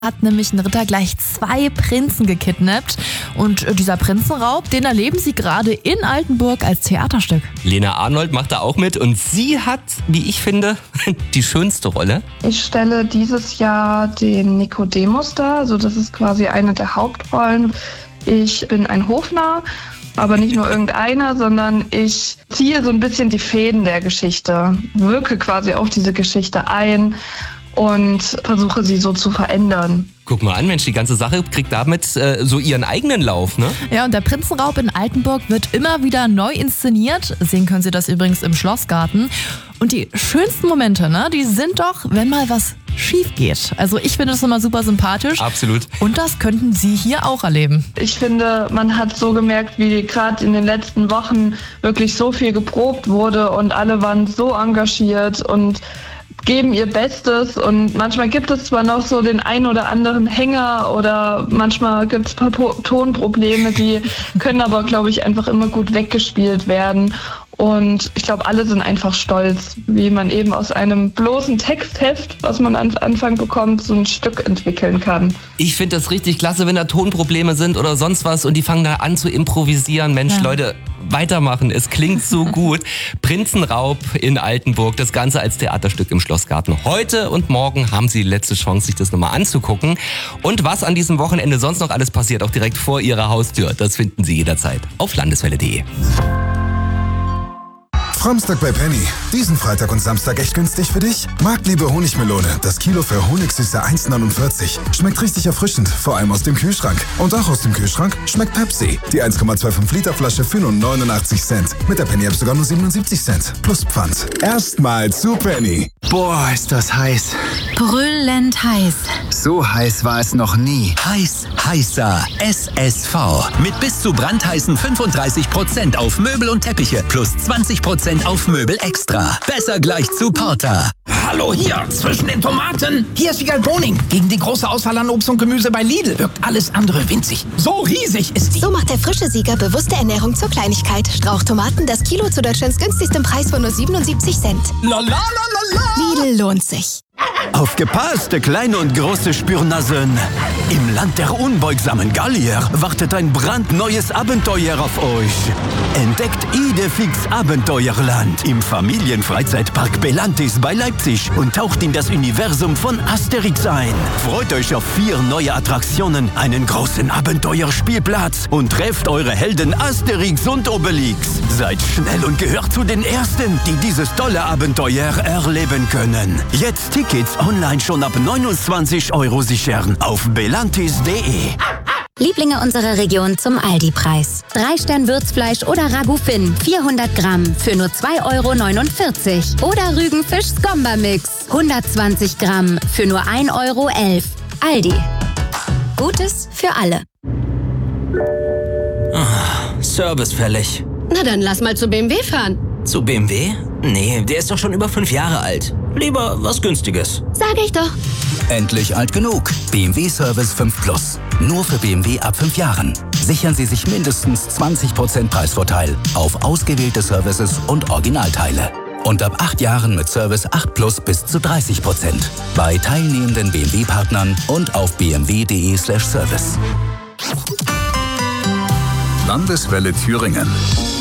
Hat nämlich ein Ritter gleich 2 Prinzen gekidnappt. Und dieser Prinzenraub, den erleben sie gerade in Altenburg als Theaterstück. Lena Arnold macht da auch mit und sie hat, wie ich finde, die schönste Rolle. Ich stelle dieses Jahr den Nikodemus dar, also das ist quasi eine der Hauptrollen. Ich bin ein Hofnarr, aber nicht nur irgendeiner, sondern ich ziehe so ein bisschen die Fäden der Geschichte, wirke quasi auf diese Geschichte ein und versuche sie so zu verändern. Guck mal an, Mensch, die ganze Sache kriegt damit so ihren eigenen Lauf, ne? Ja, und der Prinzenraub in Altenburg wird immer wieder neu inszeniert. Sehen können Sie das übrigens im Schlossgarten. Und die schönsten Momente, ne, die sind doch, wenn mal was schief geht. Also ich finde das immer super sympathisch. Absolut. Und das könnten Sie hier auch erleben. Ich finde, man hat so gemerkt, wie gerade in den letzten Wochen wirklich so viel geprobt wurde und alle waren so engagiert und geben ihr Bestes, und manchmal gibt es zwar noch so den ein oder anderen Hänger oder manchmal gibt es ein paar Tonprobleme, die können aber, glaube ich, einfach immer gut weggespielt werden. Und ich glaube, alle sind einfach stolz, wie man eben aus einem bloßen Textheft, was man am Anfang bekommt, so ein Stück entwickeln kann. Ich finde das richtig klasse, wenn da Tonprobleme sind oder sonst was und die fangen da an zu improvisieren. Mensch, ja. Leute, weitermachen, es klingt so gut. Prinzenraub in Altenburg, das Ganze als Theaterstück im Schlossgarten. Heute und morgen haben Sie die letzte Chance, sich das nochmal anzugucken. Und was an diesem Wochenende sonst noch alles passiert, auch direkt vor Ihrer Haustür, das finden Sie jederzeit auf landeswelle.de. Samstag bei Penny. Diesen Freitag und Samstag echt günstig für dich? Marktliebe Honigmelone. Das Kilo für Honigsüße 1,49. Schmeckt richtig erfrischend, vor allem aus dem Kühlschrank. Und auch aus dem Kühlschrank schmeckt Pepsi. Die 1,25 Liter Flasche für nur 89 Cent. Mit der Penny-App sogar nur 77 Cent. Plus Pfand. Erstmal zu Penny. Boah, ist das heiß. Brüllend heiß. So heiß war es noch nie. Heiß, heißer SSV. Mit bis zu brandheißen 35% auf Möbel und Teppiche plus 20% auf Möbel extra. Besser gleich zu Porter. Hallo hier, zwischen den Tomaten. Hier ist Vigal Boning. Gegen die große Auswahl an Obst und Gemüse bei Lidl wirkt alles andere winzig. So riesig ist die. So macht der frische Sieger bewusste Ernährung zur Kleinigkeit. Strauchtomaten, das Kilo zu Deutschlands günstigstem Preis von nur 77 Cent. Lidl lohnt sich. Aufgepasst, kleine und große Spürnasen. Im Land der unbeugsamen Gallier wartet ein brandneues Abenteuer auf euch. Entdeckt Idefix Abenteuerland im Familienfreizeitpark Belantis bei Leipzig und taucht in das Universum von Asterix ein. Freut euch auf 4 neue Attraktionen, einen großen Abenteuerspielplatz und trefft eure Helden Asterix und Obelix. Seid schnell und gehört zu den Ersten, die dieses tolle Abenteuer erleben können. Jetzt Tickets online schon ab 29 € sichern auf belantis.de. Lieblinge unserer Region zum Aldi-Preis. 3-Stern-Würzfleisch oder Ragout Finn 400 Gramm für nur 2,49 € Oder Rügenfisch Skomba-Mix 120 Gramm für nur 1,11 € Aldi. Gutes für alle. Service fällig. Na dann lass mal zu BMW fahren. Zu BMW? Nee, der ist doch schon über 5 Jahre alt. Lieber was Günstiges. Sag ich doch. Endlich alt genug. BMW Service 5 Plus. Nur für BMW ab 5 Jahren. Sichern Sie sich mindestens 20% Preisvorteil auf ausgewählte Services und Originalteile. Und ab 8 Jahren mit Service 8 Plus bis zu 30%. Bei teilnehmenden BMW-Partnern und auf bmw.de/service. Landeswelle Thüringen.